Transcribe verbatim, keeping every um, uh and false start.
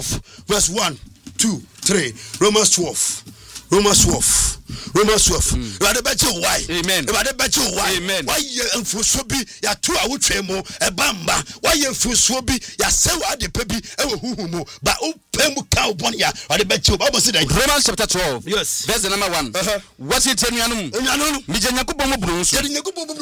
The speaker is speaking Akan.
verse one, two, three. Romans twelve. Romans twelve. Romans twelve. You the better why? Amen. You the better why? Amen. Why you enfusobi ya two a wutwemo e bamba. Why you enfusobi ya sewa de pebi e huhumu. Ba o pemu ka obon ya. You the better. Bible say that. Romans chapter twelve. Yes. Verse number one. Uh-huh. What it tell you? Enyanonu. Mi je Nyankopon mo buru nso. Ye Nyankopon